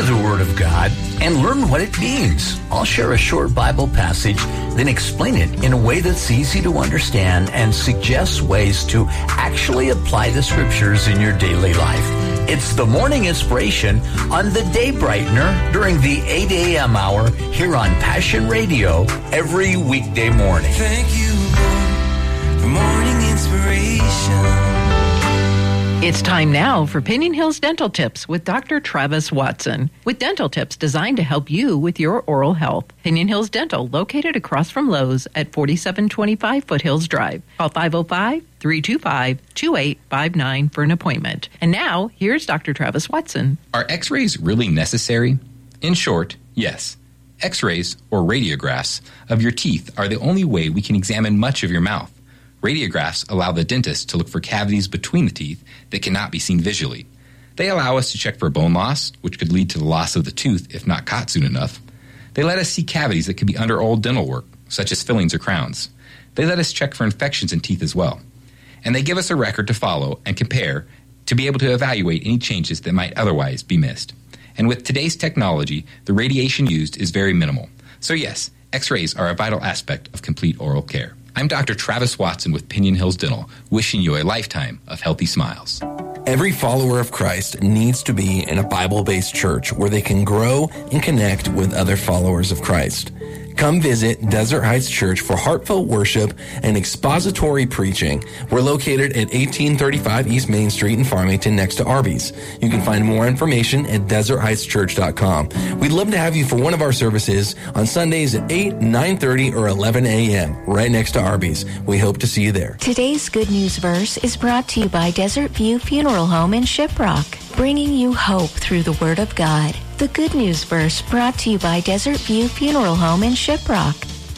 the Word of God and learn what it means. I'll share a short Bible passage, then explain it in a way that's easy to understand and suggest ways to actually apply the Scriptures in your daily life. It's the Morning Inspiration on the Day Brightener during the 8 a.m. hour here on Passion Radio every weekday morning. Thank you, Lord, for Morning Inspiration. It's time now for Pinion Hills Dental Tips with Dr. Travis Watson. With dental tips designed to help you with your oral health. Pinion Hills Dental, located across from Lowe's at 4725 Foothills Drive. Call 505-325-2859 for an appointment. And now, here's Dr. Travis Watson. Are x-rays really necessary? In short, yes. X-rays, or radiographs, of your teeth are the only way we can examine much of your mouth. Radiographs allow the dentist to look for cavities between the teeth that cannot be seen visually. They allow us to check for bone loss, which could lead to the loss of the tooth if not caught soon enough. They let us see cavities that could be under old dental work, such as fillings or crowns. They let us check for infections in teeth as well. And they give us a record to follow and compare to be able to evaluate any changes that might otherwise be missed. And with today's technology, the radiation used is very minimal. So yes, X-rays are a vital aspect of complete oral care. I'm Dr. Travis Watson with Pinion Hills Dental, wishing you a lifetime of healthy smiles. Every follower of Christ needs to be in a Bible-based church where they can grow and connect with other followers of Christ. Come visit Desert Heights Church for heartfelt worship and expository preaching. We're located at 1835 East Main Street in Farmington next to Arby's. You can find more information at desertheightschurch.com. We'd love to have you for one of our services on Sundays at 8, 9:30, or 11 a.m. right next to Arby's. We hope to see you there. Today's Good News Verse is brought to you by Desert View Funeral Home in Shiprock, bringing you hope through the Word of God. The Good News Verse brought to you by Desert View Funeral Home in Shiprock.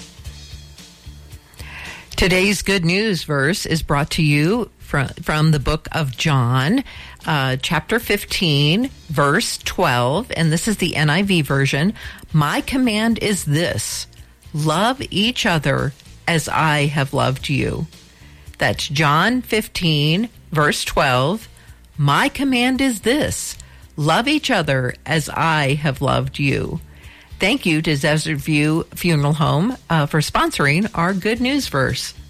Today's Good News Verse is brought to you from the book of John, chapter 15, verse 12, and this is the NIV version. My command is this: love each other as I have loved you. That's John 15, verse 12. My command is this: love each other as I have loved you. Thank you to Desert View Funeral Home for sponsoring our Good News Verse.